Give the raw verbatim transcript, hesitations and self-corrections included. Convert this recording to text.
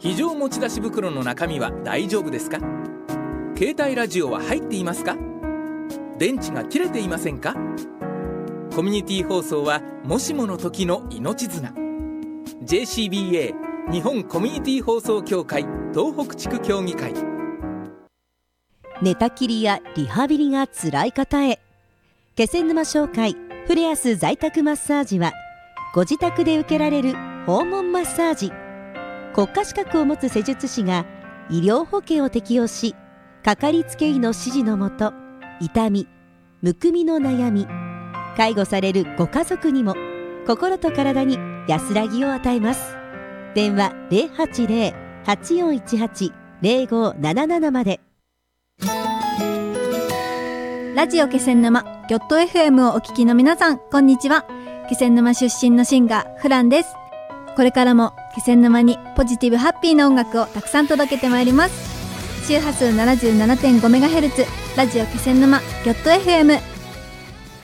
非常持ち出し袋の中身は大丈夫ですか？携帯ラジオは入っていますか？電池が切れていませんか？コミュニティ放送はもしもの時の命綱。 ジェーシービーエー 日本コミュニティ放送協会東北地区協議会。 寝たきりやリハビリがつらい方へ、気仙沼商会フレアス在宅マッサージはご自宅で受けられる訪問マッサージ。国家資格を持つ施術師が医療保険を適用し、かかりつけ医の指示のもと、痛み、むくみの悩み、介護されるご家族にも心と体に安らぎを与えます。電話 ゼロはちゼロ はちよんいちはち ゼロごなななな まで。 ラジオ気仙沼ギョット エフエム をお聞きの皆さん、こんにちは。気仙沼出身のシンガーフランです。これからも気仙沼にポジティブハッピーな音楽をたくさん届けてまいります。周波数 ななじゅうななてんごメガヘルツ ラジオ気仙沼ギョット エフエム。